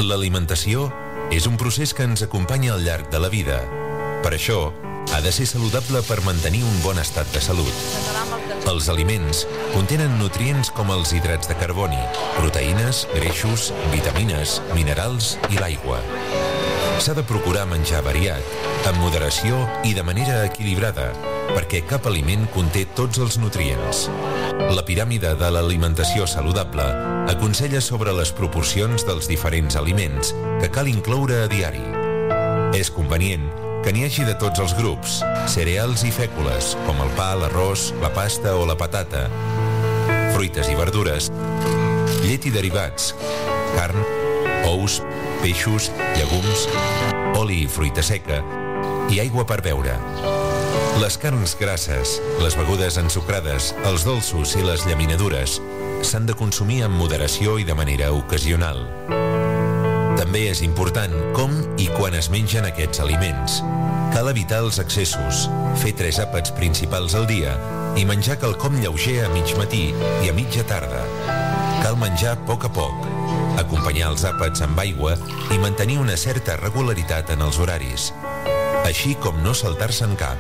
L'alimentació és un procés que ens acompanya al llarg de la vida. Per això, ha de ser saludable per mantenir un bon estat de salut. Els aliments contenen nutrients com els hidrats de carboni, proteïnes, greixos, vitamines, minerals i l'aigua. S'ha de procurar menjar variat, amb moderació i de manera equilibrada, perquè cap aliment conté tots els nutrients. La piràmide de l'alimentació saludable aconsella sobre les proporcions dels diferents aliments que cal incloure a diari. És convenient que n'hi hagi de tots els grups, cereals i fècules, com el pa, l'arròs, la pasta o la patata, fruites i verdures, llet i derivats, carn, ous, peixos, llegums, oli i fruita seca i aigua per beure. Les carns grasses, les begudes ensucrades, els dolços i les llaminadures s'han de consumir amb moderació i de manera ocasional. També és important com i quan es mengen aquests aliments. Cal evitar els excessos, fer 3 àpats principals al dia i menjar quelcom lleuger a mig matí i a mitja tarda. Cal menjar a poc, acompanyar els àpats amb aigua i mantenir una certa regularitat en els horaris, així com no saltar-se'n cap.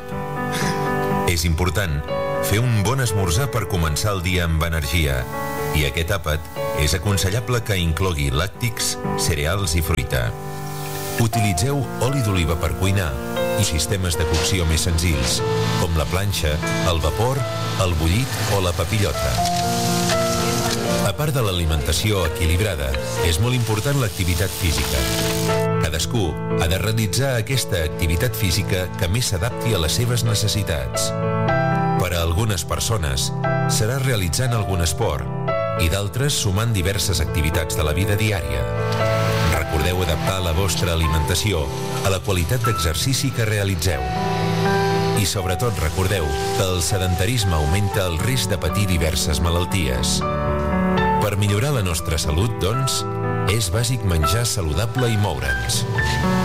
És important fer un bon esmorzar per començar el dia amb energia, i aquest àpat és aconsellable que inclogui làctics, cereals i fruita. Utilitzeu oli d'oliva per cuinar i sistemes de cocció més senzills, com la planxa, el vapor, el bullit o la papillota. A part de l'alimentació equilibrada, és molt important l'activitat física. Cadascú ha de realitzar aquesta activitat física que més s'adapti a les seves necessitats. Per a algunes persones serà realitzant algun esport i d'altres sumant diverses activitats de la vida diària. Recordeu adaptar la vostra alimentació a la qualitat d'exercici que realitzeu. I sobretot recordeu que el sedentarisme augmenta el risc de patir diverses malalties. Per millorar la nostra salut, doncs, és bàsic menjar saludable i moure'ns.